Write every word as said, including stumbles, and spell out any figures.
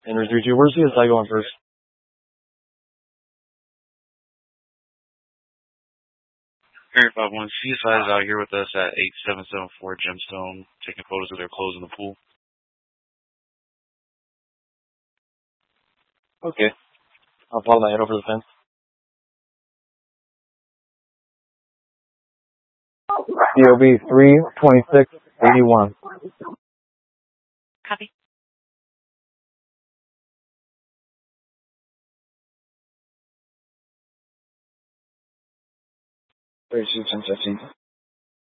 Henry three two, where's the S I going first? Henry five one, C S I is out here with us at eight seven seven four Gemstone, taking photos of their clothes in the pool. Okay. I'll follow my head over the fence. C O B three twenty-six eighty-one. Copy. thirty-two ten fifteen.